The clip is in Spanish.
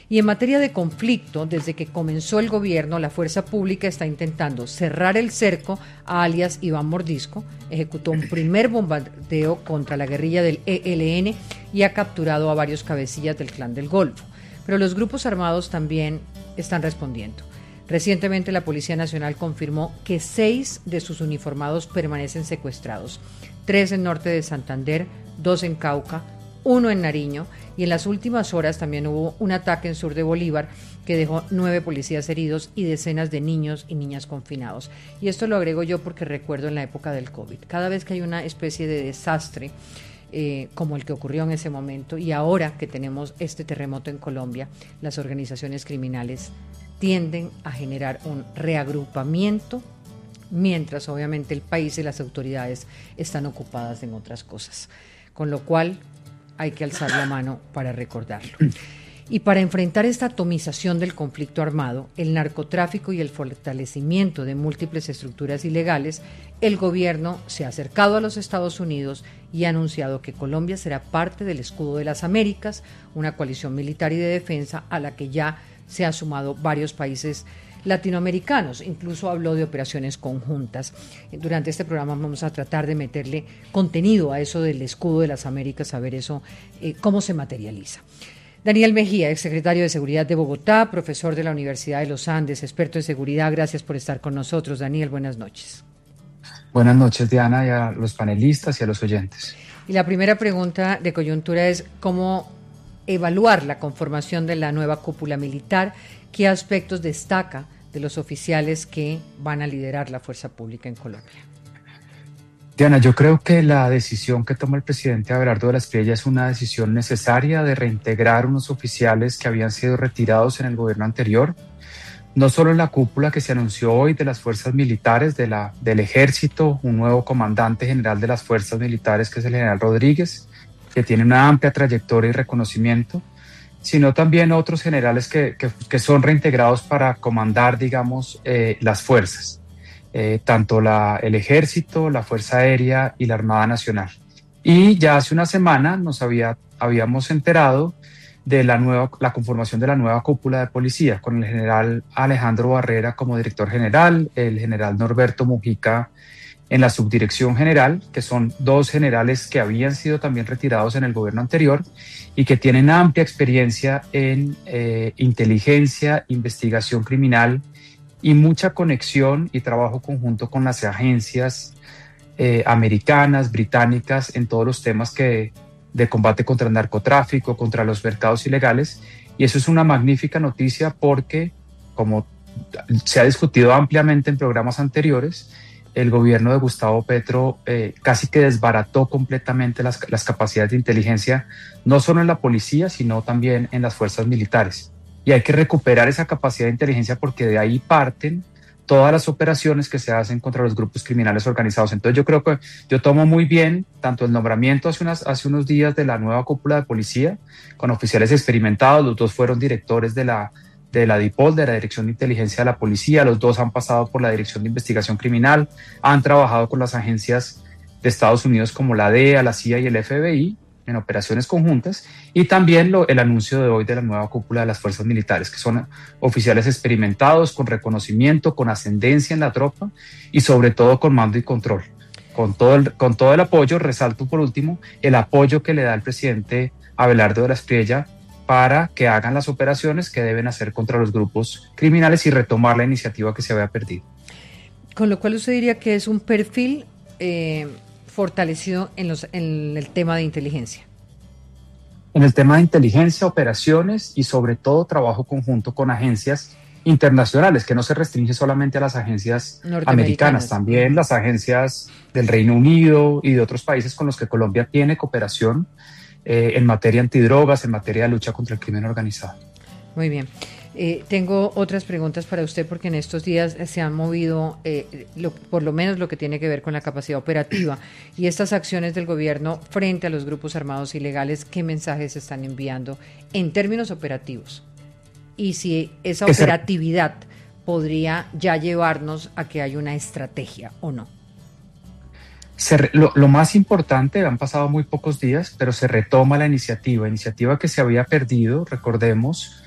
Y en materia de conflicto, desde que comenzó el gobierno, la fuerza pública está intentando cerrar el cerco a alias Iván Mordisco, ejecutó un primer bombardeo contra la guerrilla del ELN y ha capturado a varios cabecillas del Clan del Golfo. Pero los grupos armados también están respondiendo. Recientemente la Policía Nacional confirmó que 6 de sus uniformados permanecen secuestrados, 3 en norte de Santander, 2 en Cauca, 1 en Nariño, y en las últimas horas también hubo un ataque en sur de Bolívar que dejó 9 policías heridos y decenas de niños y niñas confinados. Y esto lo agrego yo porque recuerdo en la época del COVID. Cada vez que hay una especie de desastre, como el que ocurrió en ese momento, y ahora que tenemos este terremoto en Colombia, las organizaciones criminales tienden a generar un reagrupamiento, mientras obviamente el país y las autoridades están ocupadas en otras cosas. Con lo cual hay que alzar la mano para recordarlo. Y para enfrentar esta atomización del conflicto armado, el narcotráfico y el fortalecimiento de múltiples estructuras ilegales, el gobierno se ha acercado a los Estados Unidos y ha anunciado que Colombia será parte del Escudo de las Américas, una coalición militar y de defensa a la que ya se han sumado varios países latinoamericanos. Incluso habló de operaciones conjuntas. Durante este programa vamos a tratar de meterle contenido a eso del Escudo de las Américas, a ver eso, cómo se materializa. Daniel Mejía, exsecretario de Seguridad de Bogotá, profesor de la Universidad de los Andes, experto en seguridad. Gracias por estar con nosotros. Daniel, buenas noches. Buenas noches, Diana, y a los panelistas y a los oyentes. Y la primera pregunta de coyuntura es cómo evaluar la conformación de la nueva cúpula militar. ¿Qué aspectos destaca de los oficiales que van a liderar la fuerza pública en Colombia? Diana, yo creo que la decisión que toma el presidente Abelardo de la Espriella es una decisión necesaria de reintegrar unos oficiales que habían sido retirados en el gobierno anterior, no solo en la cúpula que se anunció hoy de las fuerzas militares del ejército, un nuevo comandante general de las fuerzas militares que es el general Rodríguez, que tiene una amplia trayectoria y reconocimiento, sino también otros generales que son reintegrados para comandar, digamos, las fuerzas. Tanto el Ejército, la Fuerza Aérea y la Armada Nacional. Y ya hace una semana habíamos enterado de la conformación de la nueva cúpula de policía, con el general Alejandro Barrera como director general, el general Norberto Mujica en la subdirección general, que son 2 generales que habían sido también retirados en el gobierno anterior y que tienen amplia experiencia en inteligencia, investigación criminal, y mucha conexión y trabajo conjunto con las agencias americanas, británicas, en todos los temas de combate contra el narcotráfico, contra los mercados ilegales. Y eso es una magnífica noticia porque, como se ha discutido ampliamente en programas anteriores, el gobierno de Gustavo Petro casi que desbarató completamente las capacidades de inteligencia, no solo en la policía, sino también en las fuerzas militares. Y hay que recuperar esa capacidad de inteligencia porque de ahí parten todas las operaciones que se hacen contra los grupos criminales organizados. Entonces yo creo que yo tomo muy bien tanto el nombramiento hace unos días de la nueva cúpula de policía con oficiales experimentados. Los 2 fueron directores de la DIPOL, de la Dirección de Inteligencia de la Policía. Los 2 han pasado por la Dirección de Investigación Criminal, han trabajado con las agencias de Estados Unidos como la DEA, la CIA y el FBI en operaciones conjuntas, y también el anuncio de hoy de la nueva cúpula de las fuerzas militares, que son oficiales experimentados, con reconocimiento, con ascendencia en la tropa y sobre todo con mando y control. Con todo el apoyo, resalto por último, el apoyo que le da el presidente Abelardo de la Espriella para que hagan las operaciones que deben hacer contra los grupos criminales y retomar la iniciativa que se había perdido. Con lo cual usted diría que es un perfil fortalecido en el tema de inteligencia. En el tema de inteligencia, operaciones y sobre todo trabajo conjunto con agencias internacionales, que no se restringe solamente a las agencias americanas, también las agencias del Reino Unido y de otros países con los que Colombia tiene cooperación en materia antidrogas, en materia de lucha contra el crimen organizado. Muy bien. Tengo otras preguntas para usted porque en estos días se han movido, por lo menos lo que tiene que ver con la capacidad operativa y estas acciones del gobierno frente a los grupos armados ilegales. ¿Qué mensajes se están enviando en términos operativos? Y si esa operatividad podría ya llevarnos a que haya una estrategia o no. Lo más importante, han pasado muy pocos días, pero se retoma la iniciativa que se había perdido, recordemos,